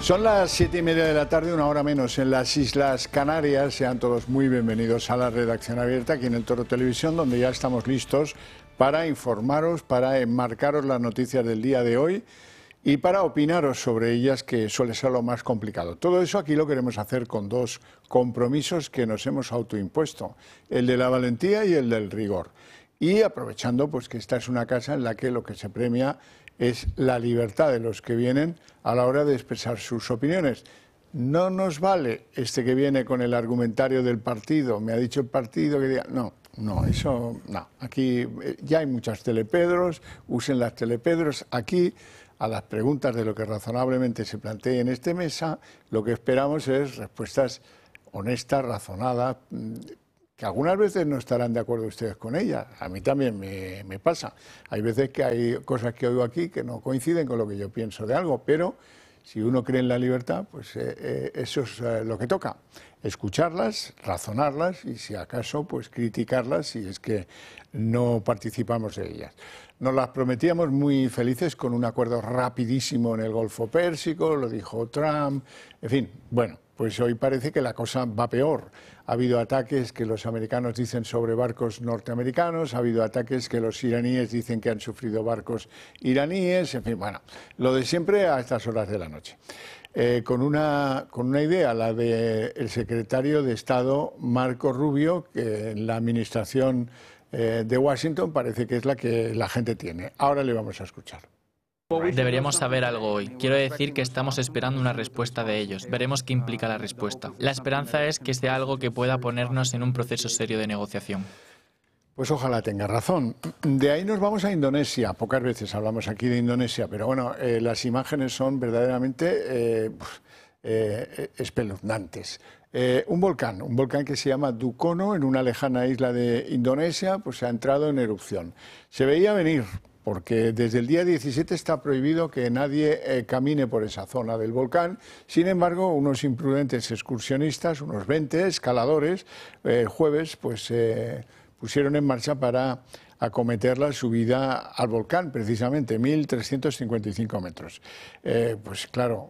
Son las 7:30 de la tarde, una hora menos en las Islas Canarias. Sean todos muy bienvenidos a la redacción abierta aquí en el Toro Televisión, donde ya estamos listos para informaros, para enmarcaros las noticias del día de hoy y para opinaros sobre ellas, que suele ser lo más complicado. Todo eso aquí lo queremos hacer con dos compromisos que nos hemos autoimpuesto, el de la valentía y el del rigor. Y aprovechando pues que esta es una casa en la que lo que se premia es la libertad de los que vienen a la hora de expresar sus opiniones. No nos vale este que viene con el argumentario del partido, me ha dicho el partido que diga, no, eso no. Aquí ya hay muchas telepedros, usen las telepedros. Aquí, a las preguntas de lo que razonablemente se plantee en esta mesa, lo que esperamos es respuestas honestas, razonadas, que algunas veces no estarán de acuerdo ustedes con ellas. A mí también me pasa. Hay veces que hay cosas que oigo aquí que no coinciden con lo que yo pienso de algo, pero si uno cree en la libertad, pues eso es lo que toca. Escucharlas, razonarlas y, si acaso, pues criticarlas si es que no participamos de ellas. Nos las prometíamos muy felices con un acuerdo rapidísimo en el Golfo Pérsico, lo dijo Trump, en fin, bueno. Pues hoy parece que la cosa va peor. Ha habido ataques que los americanos dicen sobre barcos norteamericanos, ha habido ataques que los iraníes dicen que han sufrido barcos iraníes, en fin, bueno, lo de siempre a estas horas de la noche. Con una idea, la del secretario de Estado Marco Rubio, que en la administración de Washington parece que es la que la gente tiene. Ahora le vamos a escuchar. Deberíamos saber algo hoy. Quiero decir que estamos esperando una respuesta de ellos. Veremos qué implica la respuesta. La esperanza es que sea algo que pueda ponernos en un proceso serio de negociación. Pues ojalá tenga razón. De ahí nos vamos a Indonesia. Pocas veces hablamos aquí de Indonesia, pero bueno, las imágenes son verdaderamente espeluznantes. Un volcán que se llama Dukono, en una lejana isla de Indonesia, pues ha entrado en erupción. Se veía venir, porque desde el día 17 está prohibido que nadie camine por esa zona del volcán. Sin embargo, unos imprudentes excursionistas, unos 20 escaladores, jueves, pues pusieron en marcha para acometer la subida al volcán, precisamente 1.355 metros. Pues claro,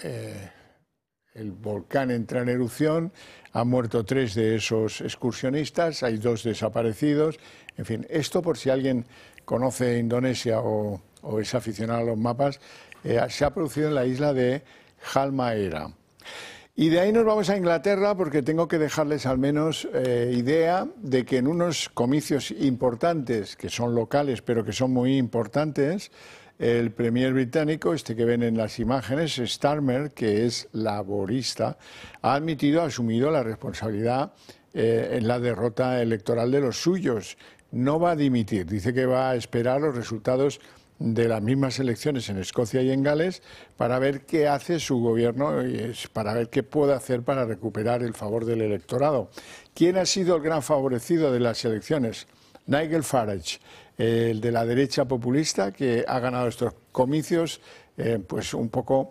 el volcán entra en erupción, han muerto 3 de esos excursionistas, hay 2 desaparecidos. En fin, esto, por si alguien conoce Indonesia o es aficionado a los mapas, se ha producido en la isla de Halmahera. Y de ahí nos vamos a Inglaterra, porque tengo que dejarles al menos idea de que en unos comicios importantes, que son locales pero que son muy importantes, el premier británico, este que ven en las imágenes, Starmer, que es laborista, ha asumido la responsabilidad en la derrota electoral de los suyos. No va a dimitir, dice que va a esperar los resultados de las mismas elecciones en Escocia y en Gales para ver qué hace su gobierno y para ver qué puede hacer para recuperar el favor del electorado. ¿Quién ha sido el gran favorecido de las elecciones? Nigel Farage, el de la derecha populista, que ha ganado estos comicios pues un poco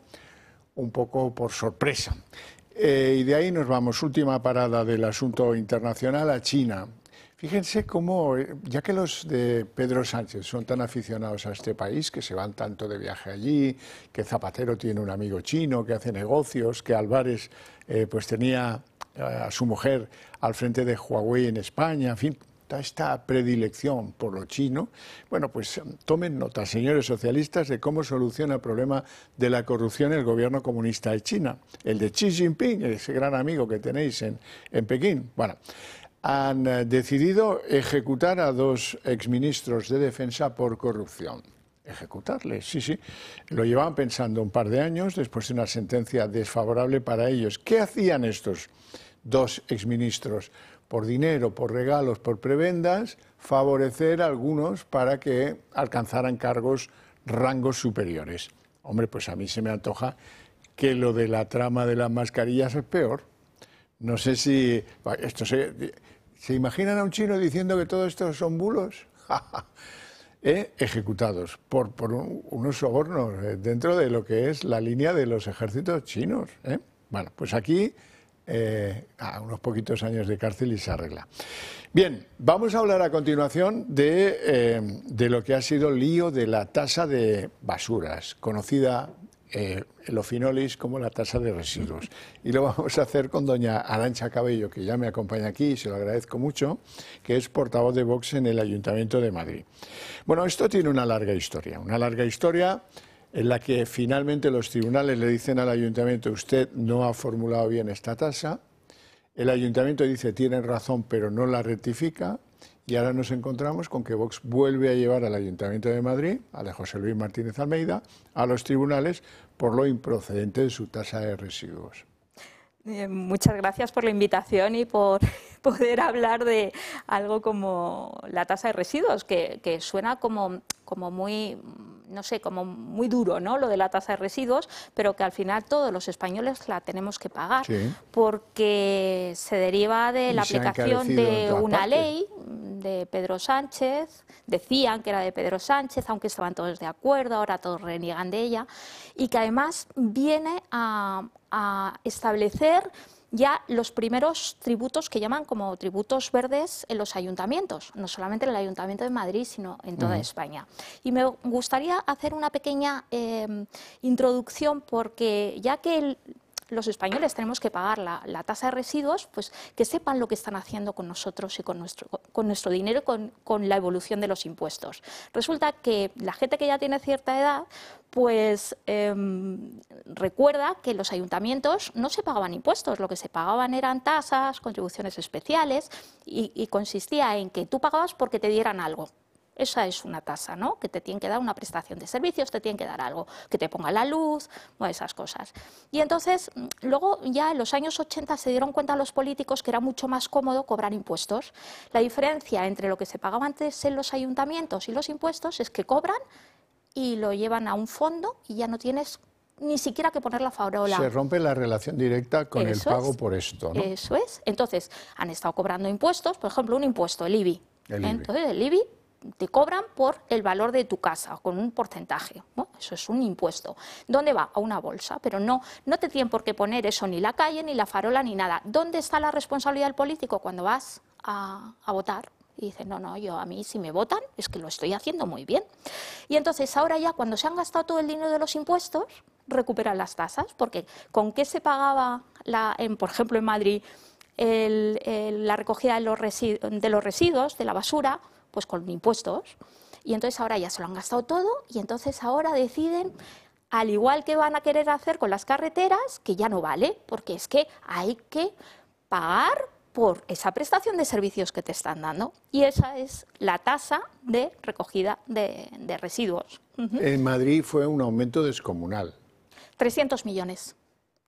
por sorpresa. Y de ahí nos vamos, última parada del asunto internacional, a China. Fíjense cómo, ya que los de Pedro Sánchez son tan aficionados a este país, que se van tanto de viaje allí, que Zapatero tiene un amigo chino, que hace negocios, que Álvarez pues tenía a su mujer al frente de Huawei en España, en fin, toda esta predilección por lo chino. Bueno, pues tomen nota, señores socialistas, de cómo soluciona el problema de la corrupción el gobierno comunista de China, el de Xi Jinping, ese gran amigo que tenéis en Pekín. Bueno, han decidido ejecutar a 2 exministros de Defensa por corrupción. Ejecutarles, sí. Lo llevaban pensando un par de años después de una sentencia desfavorable para ellos. ¿Qué hacían estos 2 exministros? Por dinero, por regalos, por prebendas, favorecer a algunos para que alcanzaran rangos superiores. Hombre, pues a mí se me antoja que lo de la trama de las mascarillas es peor. No sé si esto ¿se imaginan a un chino diciendo que todo esto son bulos? Ejecutados por unos sobornos dentro de lo que es la línea de los ejércitos chinos. Bueno, pues aquí a unos poquitos años de cárcel y se arregla. Bien, vamos a hablar a continuación de lo que ha sido el lío de la tasa de basuras, conocida el Ofinolis como la tasa de residuos. Y lo vamos a hacer con doña Arantxa Cabello, que ya me acompaña aquí y se lo agradezco mucho, que es portavoz de Vox en el Ayuntamiento de Madrid. Bueno, esto tiene una larga historia en la que finalmente los tribunales le dicen al Ayuntamiento: usted no ha formulado bien esta tasa. El Ayuntamiento dice: tienen razón, pero no la rectifica. Y ahora nos encontramos con que Vox vuelve a llevar al Ayuntamiento de Madrid, a de José Luis Martínez Almeida, a los tribunales por lo improcedente de su tasa de residuos. Muchas gracias por la invitación y por poder hablar de algo como la tasa de residuos, que suena como muy, no sé, como muy duro, ¿no?, lo de la tasa de residuos, pero que al final todos los españoles la tenemos que pagar, sí, porque se deriva de la aplicación de una ley de Pedro Sánchez. Decían que era de Pedro Sánchez, aunque estaban todos de acuerdo, ahora todos reniegan de ella, y que además viene a establecer ya los primeros tributos que llaman como tributos verdes en los ayuntamientos, no solamente en el Ayuntamiento de Madrid, sino en toda España. Y me gustaría hacer una pequeña introducción, porque ya que los españoles tenemos que pagar la tasa de residuos, pues que sepan lo que están haciendo con nosotros y con nuestro dinero, con la evolución de los impuestos. Resulta que la gente que ya tiene cierta edad, pues recuerda que los ayuntamientos no se pagaban impuestos, lo que se pagaban eran tasas, contribuciones especiales, y consistía en que tú pagabas porque te dieran algo. Esa es una tasa, ¿no?, que te tienen que dar una prestación de servicios, te tienen que dar algo, que te ponga la luz, bueno, esas cosas. Y entonces, luego ya en los años 80 se dieron cuenta los políticos que era mucho más cómodo cobrar impuestos. La diferencia entre lo que se pagaba antes en los ayuntamientos y los impuestos es que cobran y lo llevan a un fondo y ya no tienes ni siquiera que poner la farola. Se rompe la relación directa con el pago por esto, ¿no? Eso es. Entonces, han estado cobrando impuestos, por ejemplo, un impuesto, el IBI. Entonces, el IBI te cobran por el valor de tu casa, con un porcentaje, ¿no? Eso es un impuesto. ¿Dónde va? A una bolsa, pero no te tienen por qué poner eso, ni la calle, ni la farola, ni nada. ¿Dónde está la responsabilidad del político? Cuando vas a votar y dices: no, a mí si me votan es que lo estoy haciendo muy bien. Y entonces ahora ya, cuando se han gastado todo el dinero de los impuestos, recuperan las tasas, porque ¿con qué se pagaba, por ejemplo, en Madrid, la recogida de los residuos, de la basura? Pues con impuestos. Y entonces ahora ya se lo han gastado todo, y entonces ahora deciden, al igual que van a querer hacer con las carreteras, que ya no vale, porque es que hay que pagar por esa prestación de servicios que te están dando. Y esa es la tasa de recogida de residuos. En Madrid fue un aumento descomunal. 300 millones.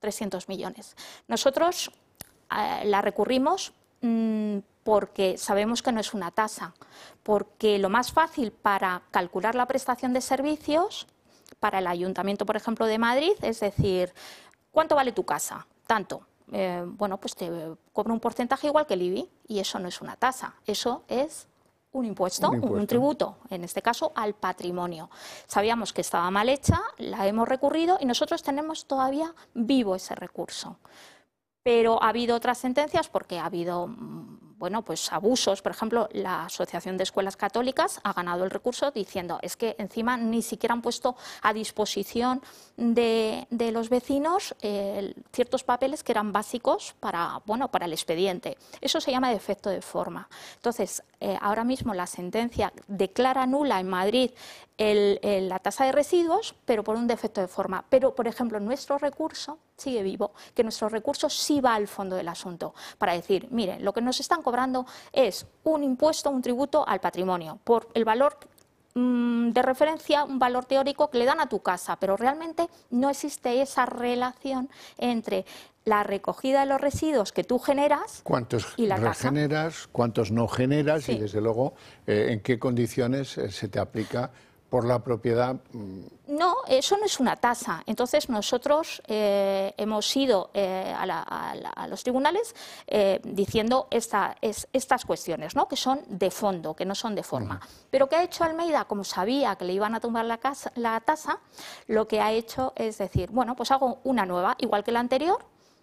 Nosotros la recurrimos porque sabemos que no es una tasa, porque lo más fácil para calcular la prestación de servicios para el Ayuntamiento, por ejemplo, de Madrid, es decir, ¿cuánto vale tu casa? Tanto. Bueno, pues te cobro un porcentaje igual que el IBI, y eso no es una tasa, eso es un impuesto, un tributo, en este caso al patrimonio. Sabíamos que estaba mal hecha, la hemos recurrido y nosotros tenemos todavía vivo ese recurso. Pero ha habido otras sentencias porque ha habido, bueno, pues abusos. Por ejemplo, la Asociación de Escuelas Católicas ha ganado el recurso diciendo: es que encima ni siquiera han puesto a disposición de los vecinos ciertos papeles que eran básicos para el expediente. Eso se llama defecto de forma. Entonces, ahora mismo la sentencia declara nula en Madrid la tasa de residuos, pero por un defecto de forma. Pero, por ejemplo, nuestro recurso sigue vivo, que nuestro recurso sí va al fondo del asunto, para decir: miren, lo que nos están cobrando es un impuesto, un tributo al patrimonio, por el valor de referencia, un valor teórico que le dan a tu casa, pero realmente no existe esa relación entre la recogida de los residuos que tú generas y la tasa. Cuántos no generas, sí, y desde luego en qué condiciones se te aplica por la propiedad. No, eso no es una tasa. Entonces nosotros hemos ido a los tribunales diciendo estas cuestiones, ¿no?, que son de fondo, que no son de forma. Pero ¿qué ha hecho Almeida? Como sabía que le iban a tumbar la tasa, lo que ha hecho es decir: bueno, pues hago una nueva, igual que la anterior,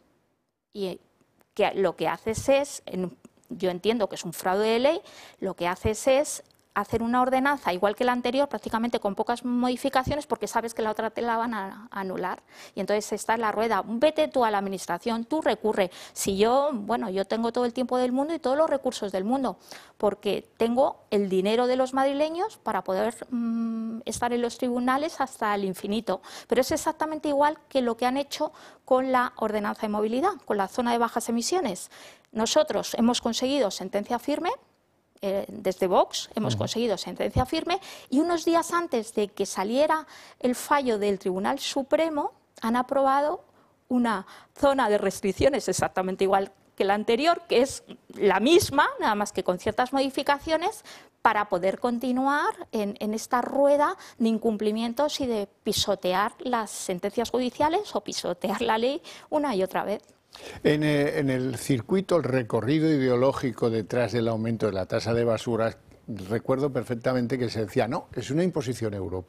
y que lo que haces es, yo entiendo que es un fraude de ley, lo que haces es hacer una ordenanza igual que la anterior, prácticamente con pocas modificaciones, porque sabes que la otra te la van a anular. Y entonces está en la rueda. Vete tú a la administración, tú recurre. Si yo, bueno, yo tengo todo el tiempo del mundo y todos los recursos del mundo, porque tengo el dinero de los madrileños para poder estar en los tribunales hasta el infinito. Pero es exactamente igual que lo que han hecho con la ordenanza de movilidad, con la zona de bajas emisiones. Nosotros hemos conseguido sentencia firme. Desde Vox hemos conseguido sentencia firme y unos días antes de que saliera el fallo del Tribunal Supremo han aprobado una zona de restricciones exactamente igual que la anterior, que es la misma, nada más que con ciertas modificaciones, para poder continuar en esta rueda de incumplimientos y de pisotear las sentencias judiciales o pisotear la ley una y otra vez. En el circuito, el recorrido ideológico detrás del aumento de la tasa de basura, recuerdo perfectamente que se decía, no, es una imposición europea.